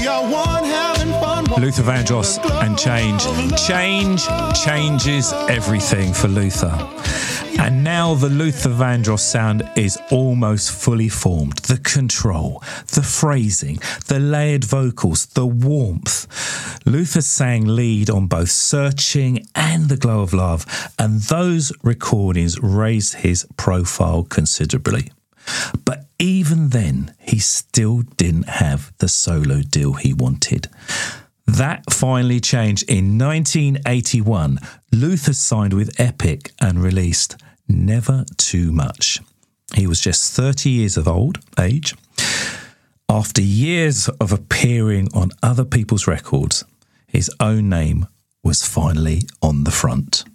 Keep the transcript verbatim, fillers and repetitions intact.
We are one having fun. Luther Vandross and Change. Change changes everything for Luther. And now the Luther Vandross sound is almost fully formed. The control, the phrasing, the layered vocals, the warmth. Luther sang lead on both Searching and The Glow of Love, and those recordings raised his profile considerably. But even then, he still didn't have the solo deal he wanted. That finally changed in nineteen eighty-one. Luther signed with Epic and released Never Too Much. He was just thirty years of old age. After years of appearing on other people's records, his own name was finally on the front.